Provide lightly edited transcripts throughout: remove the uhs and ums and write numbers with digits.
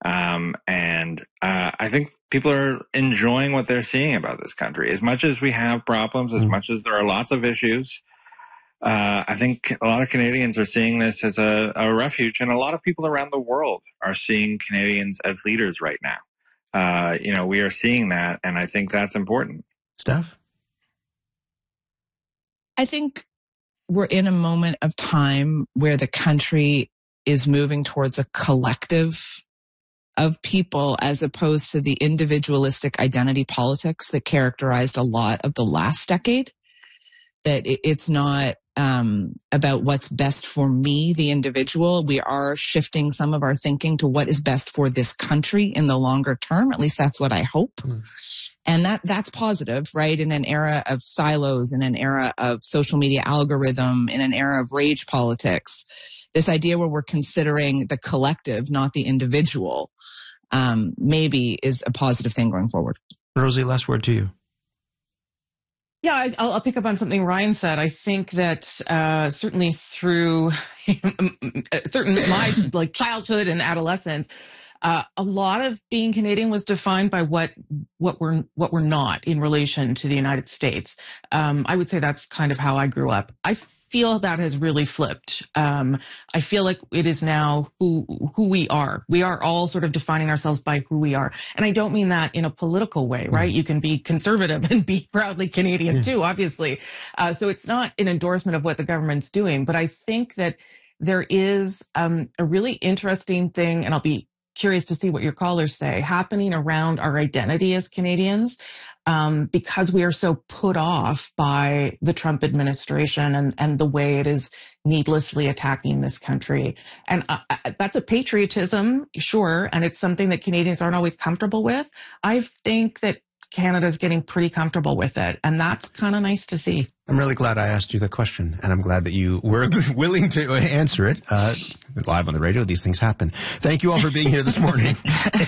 I think people are enjoying what they're seeing about this country. As much as we have problems, as much as there are lots of issues, I think a lot of Canadians are seeing this as a refuge, and a lot of people around the world are seeing Canadians as leaders right now. We are seeing that, and I think that's important. Steph? I think we're in a moment of time where the country is moving towards a collective of people as opposed to the individualistic identity politics that characterized a lot of the last decade. That it's not about what's best for me, the individual. We are shifting some of our thinking to what is best for this country in the longer term. At least that's what I hope. And that's positive, right? In an era of silos, in an era of social media algorithm, in an era of rage politics, this idea where we're considering the collective, not the individual, maybe is a positive thing going forward. Rosie, last word to you. Yeah, I'll pick up on something Ryan said. I think that certainly through my childhood and adolescence, a lot of being Canadian was defined by what we're not in relation to the United States. I would say that's kind of how I grew up. I feel that has really flipped. I feel like it is now who we are. We are all sort of defining ourselves by who we are. And I don't mean that in a political way, right? You can be conservative and be proudly Canadian too, obviously. So it's not an endorsement of what the government's doing, but I think that there is a really interesting thing, and I'll be curious to see what your callers say, happening around our identity as Canadians, because we are so put off by the Trump administration and the way it is needlessly attacking this country. And that's a patriotism, sure, and it's something that Canadians aren't always comfortable with. I think that Canada's getting pretty comfortable with it, and that's kind of nice to see. I'm really glad I asked you the question, and I'm glad that you were willing to answer it. Live on the radio, these things happen. Thank you all for being here this morning.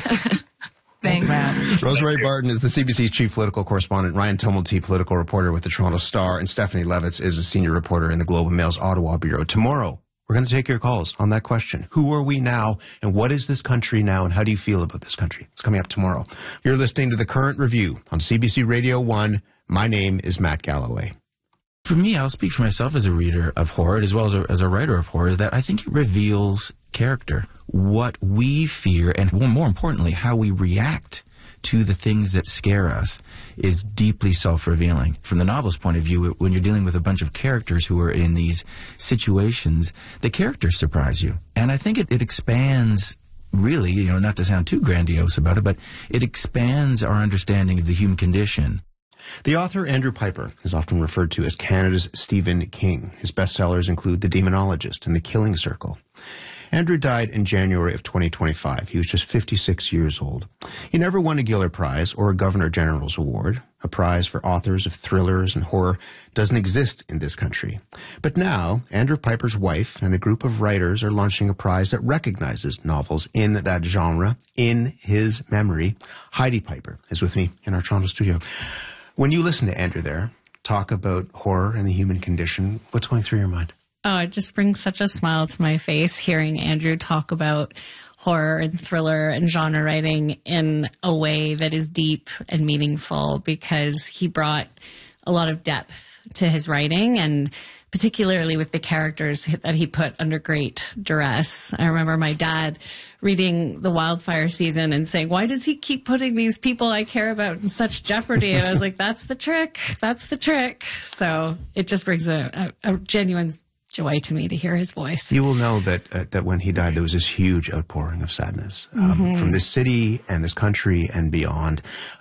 Thanks, Matt. Rosemary Barton is the CBC's chief political correspondent. Ryan Tumulty, political reporter with the Toronto Star, and Stephanie Levitz is a senior reporter in the Globe and Mail's Ottawa bureau. Tomorrow, we're going to take your calls on that question. Who are we now, and what is this country now, and how do you feel about this country? It's coming up tomorrow. You're listening to The Current Review on CBC Radio 1. My name is Matt Galloway. For me, I'll speak for myself as a reader of horror, as well as a writer of horror, that I think it reveals character, what we fear, and more importantly, how we react to the things that scare us is deeply self-revealing. From the novel's point of view, when you're dealing with a bunch of characters who are in these situations, the characters surprise you. And I think it expands, really, not to sound too grandiose about it, but it expands our understanding of the human condition. The author Andrew Piper is often referred to as Canada's Stephen King. His bestsellers include The Demonologist and The Killing Circle. Andrew died in January of 2025. He was just 56 years old. He never won a Giller Prize or a Governor General's Award. A prize for authors of thrillers and horror doesn't exist in this country. But now, Andrew Piper's wife and a group of writers are launching a prize that recognizes novels in that genre in his memory. Heidi Piper is with me in our Toronto studio. When you listen to Andrew there talk about horror and the human condition, what's going through your mind? Oh, it just brings such a smile to my face hearing Andrew talk about horror and thriller and genre writing in a way that is deep and meaningful, because he brought a lot of depth to his writing, and particularly with the characters that he put under great duress. I remember my dad reading The Wildfire Season and saying, why does he keep putting these people I care about in such jeopardy? And I was like, that's the trick. That's the trick. So it just brings a genuine joy to me to hear his voice. You will know that when he died, there was this huge outpouring of sadness from this city and this country and beyond.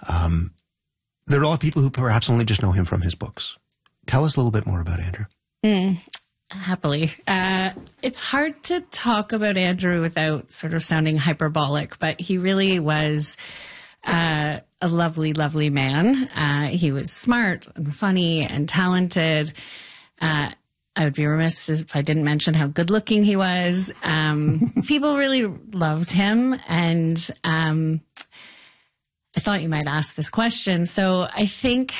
There are a lot of people who perhaps only just know him from his books. Tell us a little bit more about Andrew. Happily. It's hard to talk about Andrew without sort of sounding hyperbolic, but he really was a lovely, lovely man. He was smart and funny and talented. I would be remiss if I didn't mention how good looking he was. People really loved him, and I thought you might ask this question. So I think